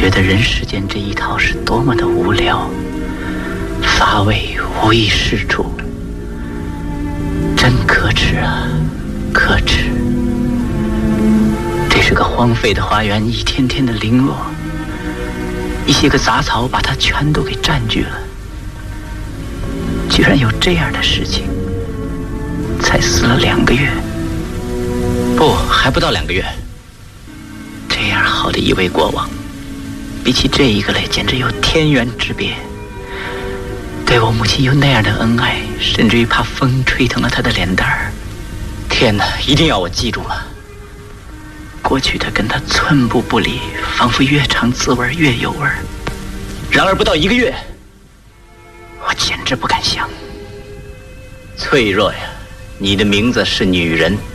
觉得人世间这一套是多么的无聊、乏味、无以适处，真可耻啊，可耻！这是个荒废的花园，一天天的零落，一些个杂草把它全都给占据了。居然有这样的事情，才死了2个月， 不，还不到2个月。 这样好的一位国王，比起这一个来，简直有天渊之别。对我母亲有那样的恩爱，甚至于怕风吹疼了她的脸蛋儿。 天哪，一定要我记住吗？ 过去的跟她寸步不离，仿佛越尝滋味越有味儿。 然而不到1个月， 我简直不敢想。 脆弱呀，你的名字是女人。